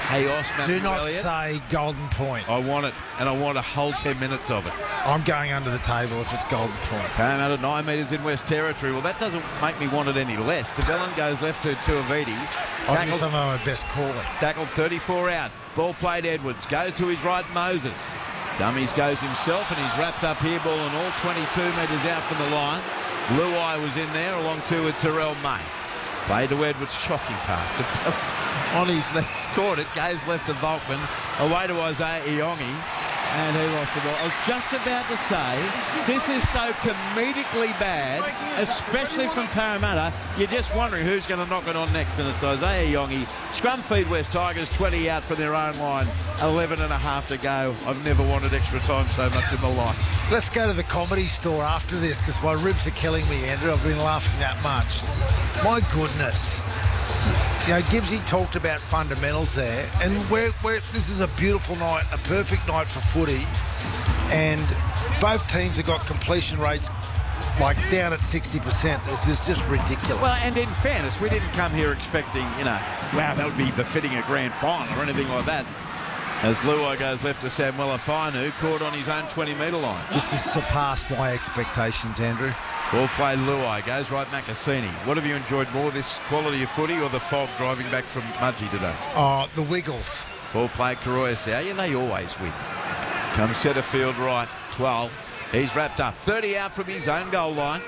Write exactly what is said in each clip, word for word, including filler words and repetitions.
chaos, Matthew Do not Elliott. say Golden Point. I want it, and I want a whole ten minutes of it. I'm going under the table if it's Golden Point. Parramatta nine metres in West Territory. Well, that doesn't make me want it any less. DeBellin goes left to Tuiviti. I'll give some of my best calling. Tackled thirty-four out. Ball played Edwards. Goes to his right, Moses. Dummies goes himself, and he's wrapped up here, ball and all, twenty-two metres out from the line. Luai was in there, along two with Terrell May. Played to Edwards, shocking pass. On his knees, caught it, goes left to Volkman, away to Isaiah Iongi, and he lost the ball. I was just about to say, this is so comedically bad, especially from Parramatta, you're just wondering who's going to knock it on next, and it's Isaiah Iongi. Scrum feed West Tigers, twenty out from their own line, eleven and a half to go. I've never wanted extra time so much in my life. Let's go to the Comedy Store after this, because my ribs are killing me, Andrew. I've been laughing that much. My goodness. You know, Gibbsy talked about fundamentals there, and we're, we're, this is a beautiful night, a perfect night for footy, and both teams have got completion rates like down at sixty percent. This is just ridiculous. Well, and in fairness, we didn't come here expecting, you know, wow, that would be befitting a grand final or anything like that. As Luai goes left to Samuela Fainu, caught on his own twenty metre line. This has surpassed my expectations, Andrew. Ball played Luai, goes right Makasini. What have you enjoyed more, this quality of footy or the fog driving back from Mudgee today? Oh, the Wiggles. Ball played Karoyasau, yeah, they always win. Comes centre field right, twelve. He's wrapped up, thirty out from his own goal line.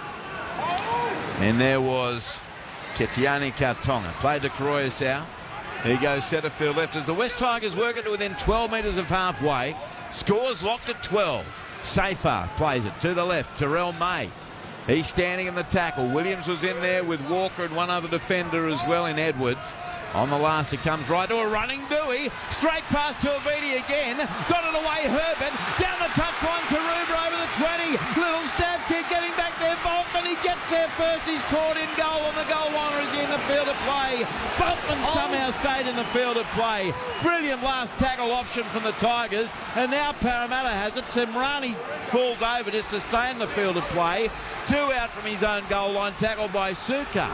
And there was Ketiani Kautonga, played to Karoyasau. He goes centre field left as the West Tigers work it to within twelve metres of halfway. Scores locked at twelve. Safar plays it to the left, Terrell May. He's standing in the tackle. Williams was in there with Walker and one other defender as well in Edwards. On the last, it comes right to a running Dewey. Straight past Tuiviti again. Got it away, Herbert. Down the touchline, Taruba over the twenty. Little stab kick getting back there. Volkman, he gets there first. He's caught in goal, and the goal line is in the field of play. Volkman somehow stayed in the field of play. Brilliant last tackle option from the Tigers. And now Parramatta has it. Semrani falls over just to stay in the field of play. Two out from his own goal line, tackled by Suka.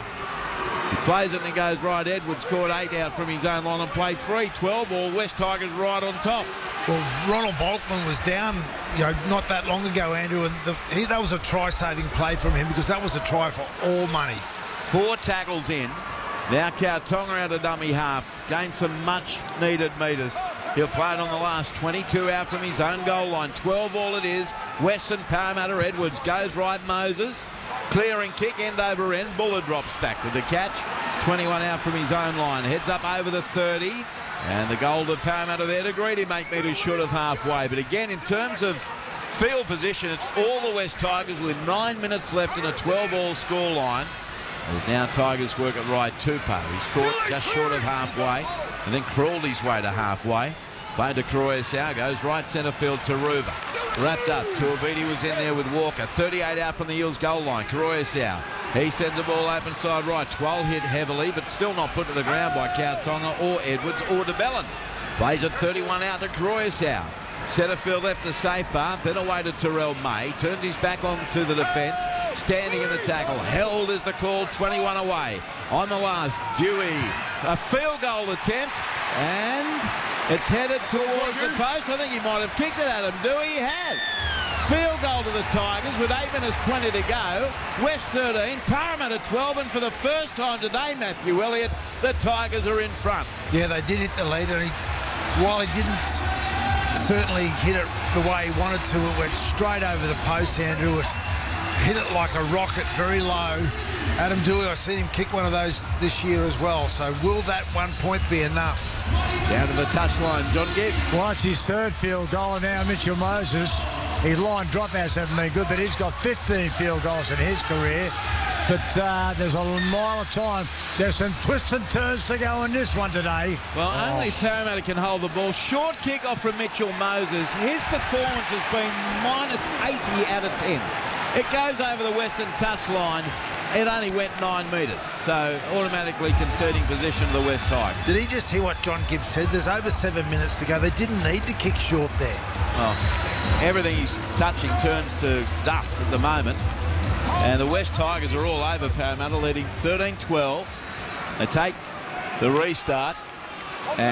He plays it and he goes right. Edwards scored eight out from his own line and played three. twelve all. West Tigers right on top. Well, Ronald Volkman was down, you know, not that long ago, Andrew, and the, he, that was a try-saving play from him because that was a try for all money. Four tackles in. Now Kautonga out of dummy half. Gained some much-needed metres. He'll play it on the last twenty-two out from his own goal line. twelve all it is. Weston, Parramatta, Edwards goes right. Moses. Clearing kick, end over end. Buller drops back with the catch. twenty-one out from his own line. Heads up over the thirty. And the goal to Parramatta there to greedy make metres short of halfway. But again, in terms of field position, it's all the West Tigers with nine minutes left in a twelve all scoreline. As now Tigers work it right. Tupou. He's caught just short of halfway. And then crawled his way to halfway. Played to Karoyasau, goes right centre field to Ruba. Wrapped up. Tuiviti was in there with Walker. thirty-eight out from the Eels goal line. Karoyasau. He sends the ball open side right. twelve hit heavily, but still not put to the ground by Kautonga or Edwards or DeBellin. Plays it thirty-one out to Karoyasau. Centre field left to Safar, then away to Terrell May. Turns his back on to the defence. Standing in the tackle. Held is the call, twenty-one away. On the last, Dewey. A field goal attempt. And it's headed towards the post. I think he might have kicked it at him. Dewey has. Field goal to the Tigers with eight minutes twenty to go. West thirteen, Parramatta twelve, and for the first time today, Matthew Elliott, the Tigers are in front. Yeah, they did hit the lead, and he, while he didn't certainly hit it the way he wanted to, it went straight over the post, Andrew. It hit it like a rocket, very low. Adam Dewey, I've seen him kick one of those this year as well, so will that one point be enough? Down to the touchline, John Gibbs. Well, it's his third field goal, and now Mitchell Moses. His line dropouts haven't been good, but he's got fifteen field goals in his career. But uh, there's a mile of time. There's some twists and turns to go in this one today. Well, oh. only Parramatta can hold the ball. Short kick off from Mitchell Moses. His performance has been minus eighty out of ten. It goes over the western touchline. It only went nine metres, so automatically conceding position to the West Tigers. Did he just hear what John Gibbs said? There's over seven minutes to go. They didn't need to kick short there. Oh, everything he's touching turns to dust at the moment. And the West Tigers are all over Parramatta, leading thirteen twelve. They take the restart. And